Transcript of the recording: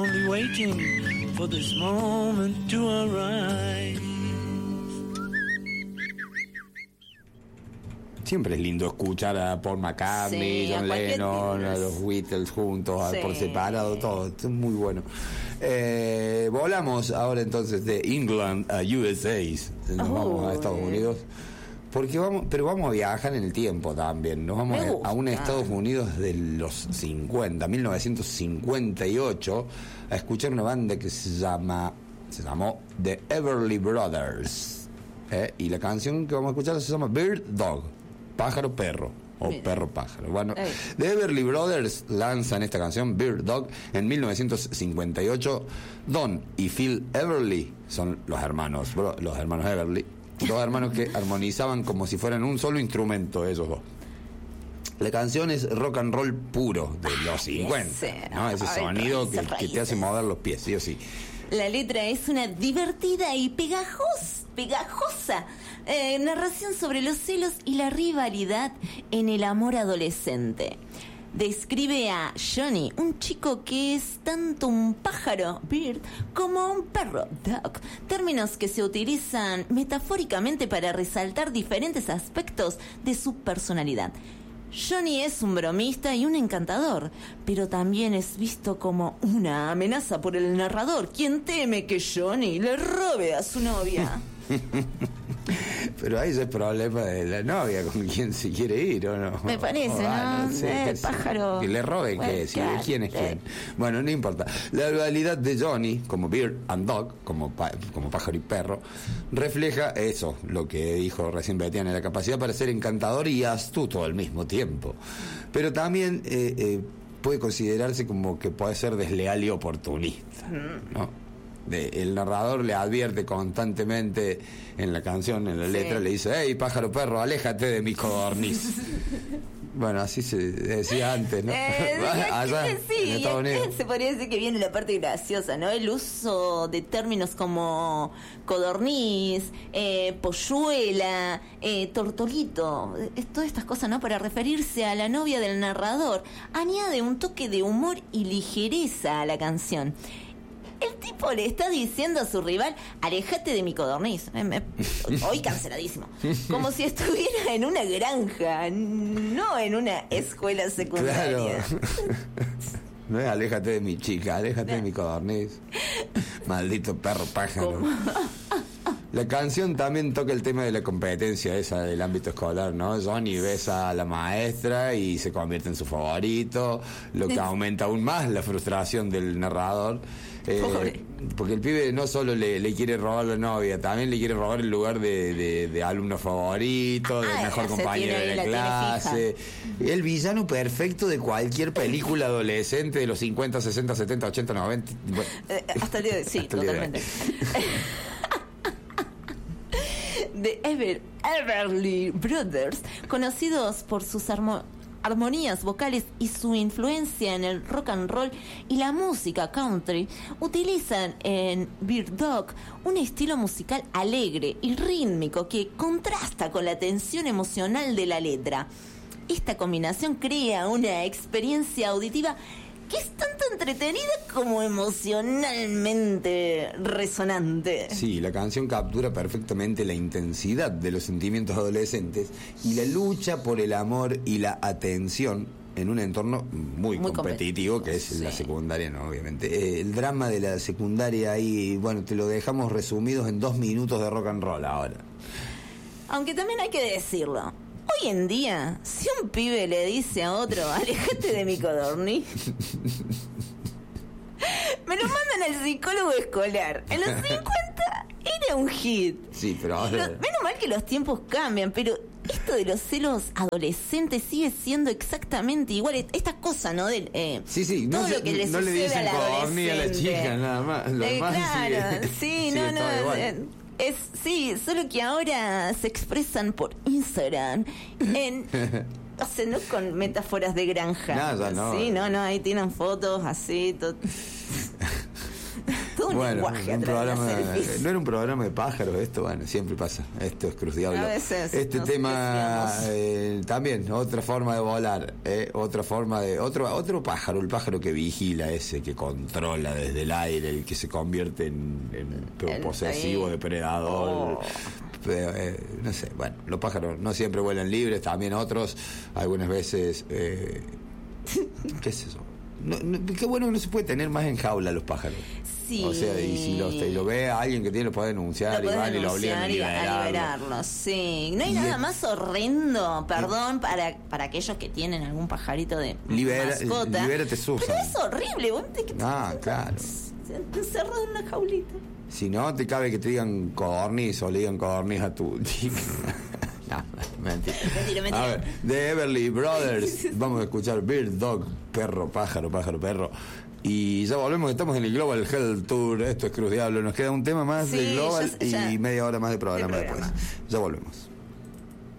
only waiting for this moment to arrive. Siempre es lindo escuchar a Paul McCartney, Sí, John Lennon, a los Beatles juntos, Sí. por separado, todo. Esto es muy bueno. Volamos ahora entonces de England a USA. Nos vamos a Estados Unidos. Porque vamos a viajar en el tiempo también. Nos vamos a un Estados Unidos de los 50, 1958, a escuchar una banda que se llamó The Everly Brothers. Y la canción que vamos a escuchar se llama Bird Dog, pájaro perro, o Mira. perro pájaro. Bueno, The Everly Brothers lanzan esta canción Bird Dog en 1958. Don y Phil Everly son los hermanos Everly, dos hermanos que armonizaban como si fueran un solo instrumento, esos dos. La canción es rock and roll puro de los 50, ¿no? Ese sonido que te hace mover los pies, sí o sí. La letra es una divertida y pegajosa narración sobre los celos y la rivalidad en el amor adolescente. Describe a Johnny, un chico que es tanto un pájaro, bird, como un perro, dog, términos que se utilizan metafóricamente para resaltar diferentes aspectos de su personalidad. Johnny es un bromista y un encantador, pero también es visto como una amenaza por el narrador, quien teme que Johnny le robe a su novia. Pero ahí es el problema de la novia, con quién se quiere ir o no. Me parece, ¿no? sé, El pájaro. Que le robe, Bueno, que si claro, quién es quién. Bueno, no importa. La dualidad de Johnny, como Bird and Dog, como pájaro y perro, refleja eso, lo que dijo recién Betiana, la capacidad para ser encantador y astuto al mismo tiempo. Pero también puede considerarse como que puede ser desleal y oportunista, ¿no? El narrador le advierte constantemente en la canción, en la letra, le dice: hey, pájaro perro, aléjate de mi codorniz. Bueno, así se decía antes, ¿no? Allá, sí, en Estados Unidos. se podría decir que viene la parte graciosa, ¿no? El uso de términos como codorniz, polluela, tortolito, todas estas cosas, ¿no? Para referirse a la novia del narrador, añade un toque de humor y ligereza a la canción. El tipo le está diciendo a su rival: aléjate de mi codorniz. Hoy canceladísimo. Como si estuviera en una granja, no en una escuela secundaria. Claro. No es aléjate de mi chica, aléjate de mi codorniz. Maldito perro pájaro. La canción también toca el tema de la competencia esa del ámbito escolar, ¿no? Johnny besa a la maestra y se convierte en su favorito, lo que aumenta aún más la frustración del narrador. Porque el pibe no solo le quiere robar la novia, también le quiere robar el lugar de alumno favorito, del mejor compañero de la clase. El villano perfecto de cualquier película adolescente de los 50, 60, 70, 80, 90. Bueno, hasta el día de hoy, sí, totalmente. The Everly Brothers, conocidos por sus armonías vocales y su influencia en el rock and roll y la música country, utilizan en Bird Dog un estilo musical alegre y rítmico que contrasta con la tensión emocional de la letra. Esta combinación crea una experiencia auditiva que es tanto entretenida como emocionalmente resonante. Sí, la canción captura perfectamente la intensidad de los sentimientos adolescentes y la lucha por el amor y la atención en un entorno muy competitivo, que es la secundaria, ¿no? Obviamente. El drama de la secundaria ahí, bueno, te lo dejamos resumidos en 2 minutos de rock and roll ahora. Aunque también hay que decirlo. Hoy en día, si un pibe le dice a otro: aléjate de mi codorniz, me lo mandan al psicólogo escolar. En los 50 era un hit. Sí, pero ahora... Menos mal que los tiempos cambian, pero esto de los celos adolescentes sigue siendo exactamente igual. Esta cosa, ¿no? Sí, todo lo que no le dicen codorniz a la chica, nada más. Claro, sí, no. Sí, solo que ahora se expresan por Instagram o sea, no con metáforas de granja. Nada, no. Sí, no, ahí tienen fotos así, todo todo Bueno, lenguaje atrás de la selfie. no era un programa de pájaros esto, bueno, siempre pasa. Esto es Cruz Diablo. A veces Este nos tema también, otra forma de volar, otra forma de otro pájaro, el pájaro que vigila ese, que controla desde el aire, el que se convierte en posesivo, depredador. Oh. Pero, no sé, bueno, los pájaros no siempre vuelan libres, también otros, algunas veces, ¿qué es eso? Qué bueno que no se puede tener más en jaula los pájaros. Sí. O sea, y si lo ve a alguien que tiene, lo puede denunciar y van y lo obligan a liberarlo. Sí. No hay nada más horrendo, perdón, para aquellos que tienen algún pajarito de mascota. Libérate, Susan. Pero es horrible, vos claro. Encerrado en una jaulita. Si no, te cabe que te digan codorniz o le digan codorniz a tu chica. No, mentira. A ver, de Everly Brothers, vamos a escuchar Bird Dog, perro, pájaro, perro. Y ya volvemos, estamos en el Global Health Tour. Esto es Cruz Diablo. Nos queda un tema más de Global y media hora más de programa después. Ya volvemos.